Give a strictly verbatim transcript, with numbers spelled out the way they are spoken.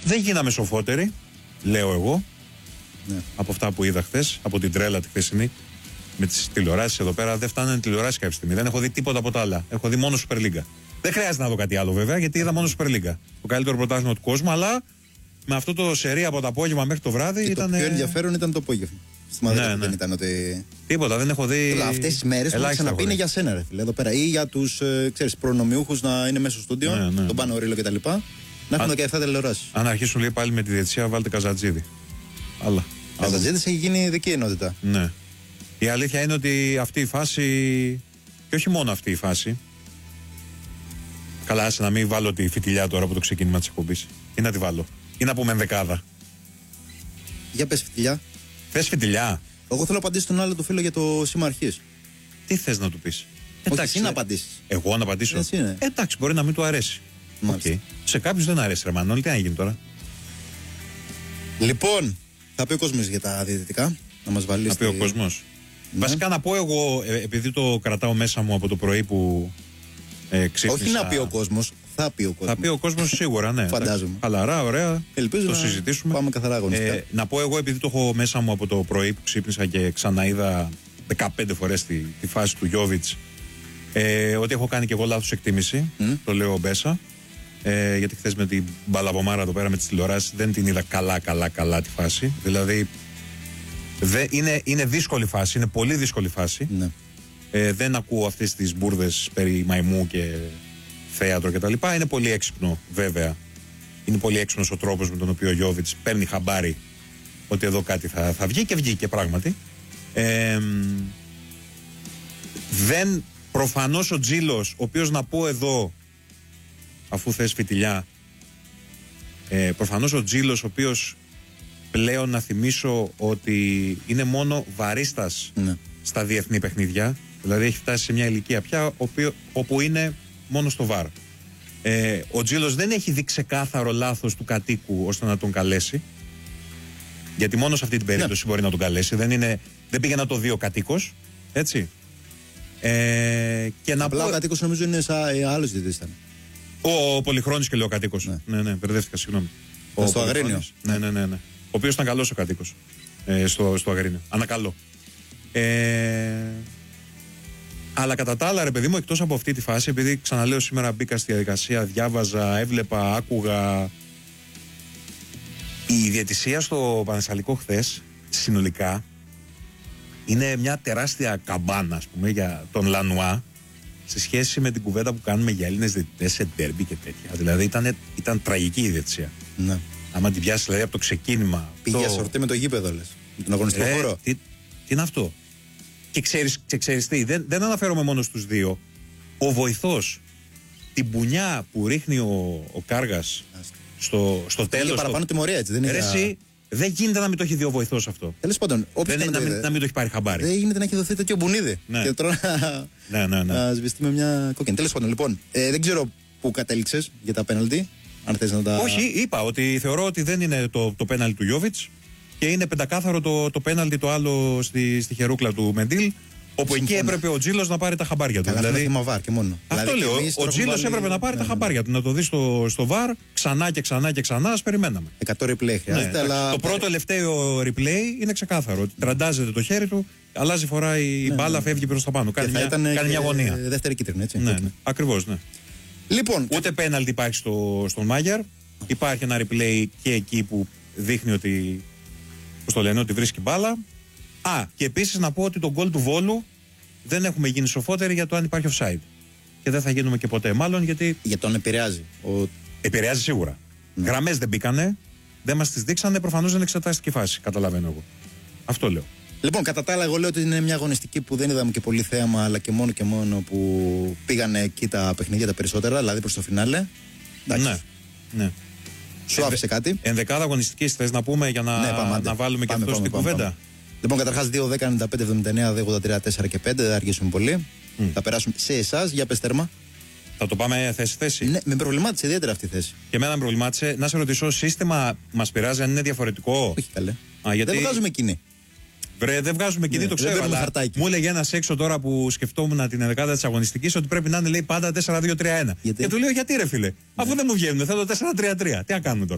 Δεν γίναμε σοφότεροι, λέω εγώ, Ναι. από αυτά που είδα χθες, από την τρέλα τη χθεσινή. Με τις τηλεοράσεις εδώ πέρα δεν φτάνουν τηλεοράσεις κάποια στιγμή. Δεν έχω δει τίποτα από τα άλλα. Έχω δει μόνο Super League. Δεν χρειάζεται να δω κάτι άλλο βέβαια, γιατί είδα μόνο Super League. Το καλύτερο πρωτάθλημα του κόσμου, αλλά με αυτό το σερί από το απόγευμα μέχρι το βράδυ Και ήταν. Το πιο ενδιαφέρον ήταν το απόγευμα. Στη Μαδρίτη Ναι, ναι. δεν ήταν ότι. Τίποτα, δεν έχω δει. Αυτές τις μέρες που ξαναπεί είναι για σένα, ρε φίλε, εδώ πέρα. Ή για τους ε, ξέρεις, προνομιούχους να είναι μέσα στο στούντιο, Ναι, ναι. τον Πάνο Ρίλο κτλ. Να έχουν δεκαεπτά τηλεοράσεις. Αν αρχίσουν λέει πάλι με τη διετησία, βάλτε Καζατζίδη. Αλλά. Καζατζίδης έχει γίνει ειδική ενότητα. Ναι. Η αλήθεια είναι ότι αυτή η φάση. Και όχι μόνο αυτή η φάση. Καλά, άσε να μην βάλω τη φιτιλιά τώρα από το ξεκίνημα της εκπομπής. Ή να τη βάλω. Ή να πούμε ενδεκάδα. Για πες φιτιλιά. Θες φιτιλιά. Εγώ θέλω να απαντήσω τον άλλο το φίλο για το σήμα αρχής. Τι θες να του πεις. Όχι, εσύ να απαντήσεις. Εγώ να απαντήσω. Εσύ είναι. Εντάξει, μπορεί να μην του αρέσει. Μάλιστα. Okay. Σε κάποιους δεν αρέσει, ρε Μανώλη, τι να γίνει τώρα. Λοιπόν, θα πει ο κόσμος για τα διαιτητικά. Να μας βάλει. Θα πει ο κόσμος. Ναι. Βασικά να πω εγώ, ε, επειδή το κρατάω μέσα μου από το πρωί που ε, ξύπνησα. Όχι να πει ο κόσμος, θα πει ο κόσμος. Θα πει ο κόσμος σίγουρα, ναι. Φαντάζομαι. Χαλαρά, ωραία. Ελπίζω το να συζητήσουμε. πάμε καθαρά αγωνιστικά. Ε, να πω εγώ, επειδή το έχω μέσα μου από το πρωί που ξύπνησα και ξαναείδα δεκαπέντε φορές τη, τη φάση του Γιόβιτς, ε, ότι έχω κάνει και εγώ λάθος εκτίμηση. Mm. Το λέω Μπέσα. Ε, γιατί χθες με την μπαλαβομάρα εδώ πέρα με τις τηλεοράσεις δεν την είδα καλά, καλά, καλά τη φάση. Δηλαδή δε, είναι, είναι δύσκολη φάση, είναι πολύ δύσκολη φάση. Ναι. Ε, δεν ακούω αυτές τις μπουρδες περί μαϊμού και θέατρο κτλ. Είναι πολύ έξυπνο, βέβαια. Είναι πολύ έξυπνος ο τρόπος με τον οποίο ο Γιόβιτς παίρνει χαμπάρι ότι εδώ κάτι θα, θα βγει και βγήκε πράγματι. Ε, δεν, προφανώς ο Τζίλος, ο οποίος να πω εδώ, αφού θες φιτιλιά, ε, προφανώς ο Τζίλος, ο οποίος πλέον να θυμίσω ότι είναι μόνο βαρίστας Ναι. στα διεθνή παιχνίδια, δηλαδή έχει φτάσει σε μια ηλικία πια οποίο, όπου είναι μόνο στο βαρ. Ε, ο Τζίλος δεν έχει δει ξεκάθαρο λάθος του κατοίκου ώστε να τον καλέσει, γιατί μόνο σε αυτή την περίπτωση ναι. μπορεί να τον καλέσει, δεν, είναι, δεν πήγε να το δει ο κατοίκος, έτσι. Ε, και να Απλά πω... ο κατοίκος νομίζω είναι σαν ε, άλλος διαιτητής ήταν. Ο, ο Πολυχρόνης και λέω κατοίκος. Ναι, ναι, ναι μπερδεύτηκα, συγγνώμη. Ο στο Αγρίνιο. Ναι, ναι, ναι, ναι. Ο οποίος ήταν καλός ο κατοίκος. Ε, στο, στο Αγρίνιο. Ανακαλώ. Ε, αλλά κατά τα άλλα, ρε παιδί μου, εκτός από αυτή τη φάση, επειδή ξαναλέω σήμερα μπήκα στη διαδικασία, διάβαζα, έβλεπα, άκουγα. Η διαιτησία στο Πανθεσσαλικό χθες, συνολικά, είναι μια τεράστια καμπάνα, ας πούμε, για τον Λανουά, σε σχέση με την κουβέντα που κάνουμε για Έλληνες διαιτητές σε ντέρμπι και τέτοια. Δηλαδή ήταν, ήταν τραγική η διαιτησία. Ναι. Άμα την πιάσει δηλαδή από το ξεκίνημα. Πήγε το... σορτή με το γήπεδο, λες. Με τον αγωνιστικό ε, χώρο. Τι, τι είναι αυτό. Και ξέρεις, και ξέρεις τι, δεν, δεν αναφέρομαι μόνο στους δύο. Ο βοηθός, την πουνιά που ρίχνει ο, ο Κάργας στο, στο τέλος. Είναι παραπάνω το... τιμωρία, έτσι. Δεν είναι. Ρε, εσύ, δεν γίνεται να μην το έχει δει ο βοηθός αυτό. Τέλος πάντων, δεν είναι να μην, να μην το έχει πάρει χαμπάρι. Δεν γίνεται να έχει δοθεί τέτοιο μπουνίδι. Ναι. Και τώρα ναι, ναι, ναι. να σβηστεί με μια κόκκινη. Τέλος πάντων, λοιπόν, ε, δεν ξέρω πού κατέληξες για τα πέναλτι. Αν θες να τα. Όχι, είπα ότι θεωρώ ότι δεν είναι το, το πέναλτι του Γιόβιτς και είναι πεντακάθαρο το, το πέναλτι το άλλο στη, στη χερούκλα του Μεντίλ. Όπου εκεί έπρεπε ο Τζίλος να πάρει τα χαμπάρια του. Καλά, δηλαδή, θέμα βάρ και μόνο. Αυτό δηλαδή, λέω. Ο Τζίλος βάλει... έπρεπε να πάρει ναι, τα χαμπάρια του, να το δει στο, στο βαρ ξανά και ξανά και ξανά. Ας περιμέναμε. εκατό replay χρειάζεται. Ναι, αλλά... Το πρώτο τελευταίο replay είναι ξεκάθαρο. Ότι τραντάζεται το χέρι του, αλλάζει φορά η ναι, μπάλα, ναι. φεύγει προς τα πάνω. Κάνει, μια, κάνει και μια γωνία. Δεύτερη κίτρινη, έτσι. Ναι, ναι. Ακριβώς, ναι. Λοιπόν, ούτε πέναλτι υπάρχει στο, στον Μάγιαρ. Υπάρχει ένα replay και εκεί που δείχνει ότι. Πώς το λένε, ότι βρίσκει μπάλα. Α, και επίσης να πω ότι το γκολ του Βόλου δεν έχουμε γίνει σοφότεροι για το αν υπάρχει offside. Και δεν θα γίνουμε και ποτέ. Μάλλον γιατί. Για τον επηρεάζει. Ο... Επηρεάζει σίγουρα. Ναι. Γραμμές δεν μπήκανε, δεν μας τις δείξανε, προφανώς δεν εξετάστηκε η φάση. Καταλαβαίνω εγώ. Αυτό λέω. Λοιπόν, κατά τα άλλα, εγώ λέω ότι είναι μια αγωνιστική που δεν είδαμε και πολύ θέαμα, αλλά και μόνο και μόνο που πήγανε εκεί τα παιχνίδια τα περισσότερα, δηλαδή προς το φινάλε. Ναι. ναι. Σου άφησε κάτι. Ενδεκάδα αγωνιστική θες να πούμε για να, ναι, πάμε, να βάλουμε πάμε, και αυτό στην κουβέντα. Πάμε. Λοιπόν, καταρχάς δύο δέκα ενενήντα πέντε εβδομήντα εννέα ογδόντα τρία τέσσερα και πέντε, δεν αργήσουμε πολύ. Mm. Θα περάσουμε σε εσάς, για πες τέρμα. Θα το πάμε θέση-θέση. Ναι, με προβλημάτισε ιδιαίτερα αυτή η θέση. Και εμένα με προβλημάτισε. Να σε ρωτήσω, σύστημα μας πειράζει αν είναι διαφορετικό. Όχι καλέ. Α, γιατί... Δεν βγάζουμε κοινή. Βρε, δεν βγάζουμε κοινή, ναι, το ξέρω. Αλλά μου έλεγε ένα έξω τώρα που σκεφτόμουν την ενδεκάδα τη αγωνιστική ότι πρέπει να είναι λέει πάντα τέσσερα δύο τρία ένα. Γιατί? Και του λέω γιατί ρε φίλε, ναι. αφού δεν μου βγαίνουν, θέλω τέσσερα τρία τρία. Τι να κάνουμε τώρα.